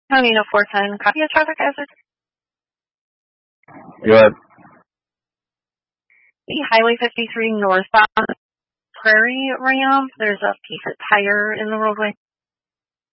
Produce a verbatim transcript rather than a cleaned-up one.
County of four ten, copy of traffic hazard. Go ahead. The Highway fifty-three northbound Prairie ramp. There's a piece of tire in the roadway.